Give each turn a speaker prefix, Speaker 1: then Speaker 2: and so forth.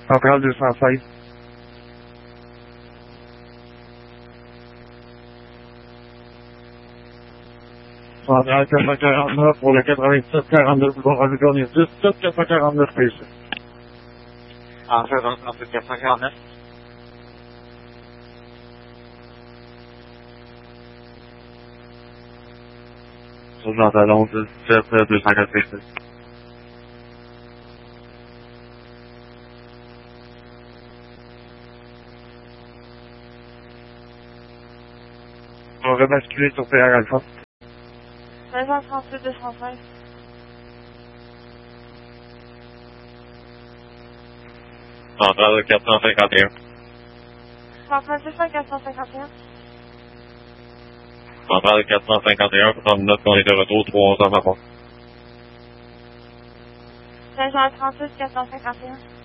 Speaker 1: Centrale 216. Centrale 449 pour le 87-42 boulevard Ravi Gagné 10, 449 PC.
Speaker 2: En fait, donc, 449.
Speaker 1: Sur Jean-Talon 17 204 PC. On va rebasculer sur PR Alpha.
Speaker 3: 538 205.
Speaker 2: Centrale 451.
Speaker 3: 136 451.
Speaker 2: Centrale 451, pour prendre note qu'on est de retour 3 ans avant.
Speaker 3: 538 451.